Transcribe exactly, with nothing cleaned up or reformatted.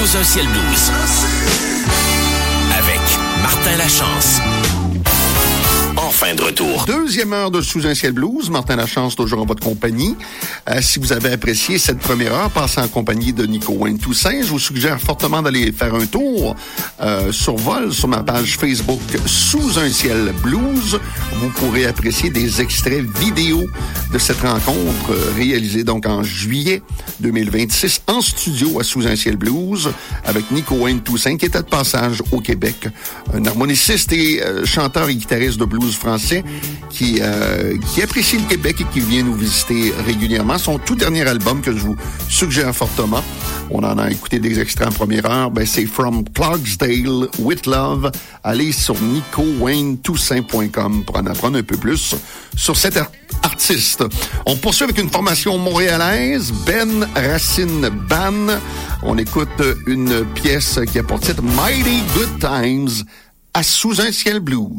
Sous un ciel blues. Avec Martin Lachance. Enfin de retour. Deuxième heure de Sous un ciel blues. Martin Lachance, toujours en votre compagnie. Euh, si vous avez apprécié cette première heure, passée en compagnie de Nico Wayne Toussaint, je vous suggère fortement d'aller faire un tour euh, sur Vol, sur ma page Facebook Sous un ciel blues. Vous pourrez apprécier des extraits vidéo de cette rencontre euh, réalisée donc en juillet deux mille vingt-six en studio à Sous un ciel blues avec Nico Wayne Toussaint qui était de passage au Québec. Un harmoniciste et euh, chanteur et guitariste de blues français qui, euh, qui apprécie le Québec et qui vient nous visiter régulièrement. Son tout dernier album que je vous suggère fortement, on en a écouté des extraits en première heure, ben c'est From Clarksdale with Love. Allez sur nico wayne toussaint point com pour en apprendre un peu plus sur cet ar- artiste. On poursuit avec une formation montréalaise, Ben Racine Band. On écoute une pièce qui a pour titre Mighty Good Times à Sous un ciel blues.